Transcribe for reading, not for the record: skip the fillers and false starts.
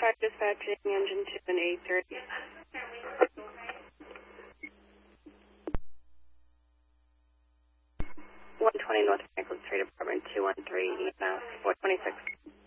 car dispatching engine 2 and 830. 120 North Franklin Street, apartment 213, EMS 426.